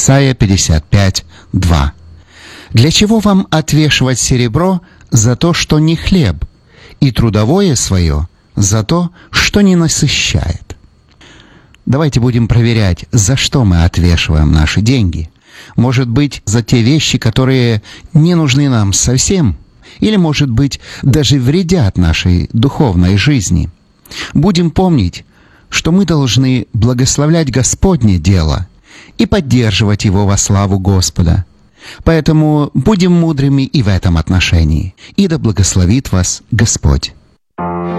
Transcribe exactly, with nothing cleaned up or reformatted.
Исайя пятьдесят пять, два. «Для чего вам отвешивать серебро за то, что не хлеб, и трудовое свое за то, что не насыщает?» Давайте будем проверять, за что мы отвешиваем наши деньги. Может быть, за те вещи, которые не нужны нам совсем, или, может быть, даже вредят нашей духовной жизни. Будем помнить, что мы должны благословлять Господне дело и поддерживать его во славу Господа. Поэтому будем мудрыми и в этом отношении, и да благословит вас Господь.